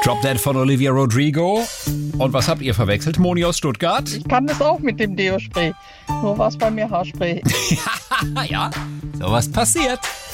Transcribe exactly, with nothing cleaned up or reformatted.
Drop That von Olivia Rodrigo. Und was habt ihr verwechselt? Moni aus Stuttgart? Ich kann das auch mit dem Deo-Spray. Nur war es bei mir Haarspray. Ja, sowas passiert.